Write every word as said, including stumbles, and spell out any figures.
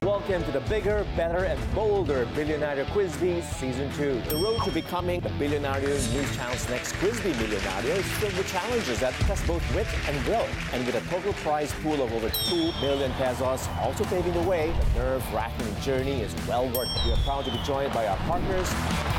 Welcome to the Bigger, Better, and Bolder Billionaire Quiz Bee Season two. The road to becoming the Billionaire News Channel's next Quiz Bee Millionaire is filled with challenges that test both wit and will. And with a total prize pool of over two million pesos also paving the way, the nerve-wracking journey is well worth it. We are proud to be joined by our partners,